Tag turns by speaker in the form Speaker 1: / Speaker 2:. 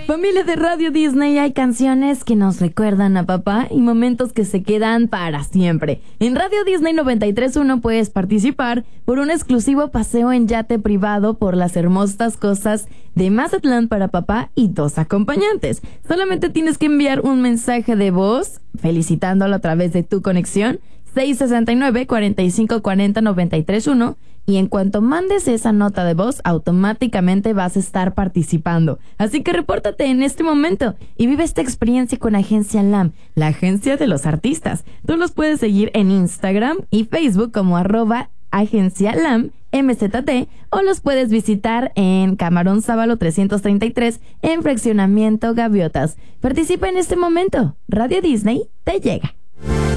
Speaker 1: Familia de Radio Disney, hay canciones que nos recuerdan a papá y momentos que se quedan para siempre. En Radio Disney 93.1 puedes participar por un exclusivo paseo en yate privado por las hermosas costas de Mazatlán para papá y 2 acompañantes. Solamente tienes que enviar un mensaje de voz felicitándolo a través de tu conexión 669-4540-931, y en cuanto mandes esa nota de voz, automáticamente vas a estar participando. Así que repórtate en este momento y vive esta experiencia con Agencia LAM, la agencia de los artistas. Tú los puedes seguir en Instagram y Facebook como @Agencia LAM MZT, o los puedes visitar en Camarón Sábalo 333 en Fraccionamiento Gaviotas. Participa en este momento. Radio Disney te llega.